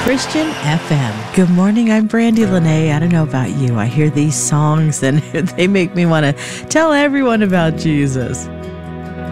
Christian FM. Good morning, I'm Brandy Lene. I don't know about you. I hear these songs and they make me want to tell everyone about Jesus.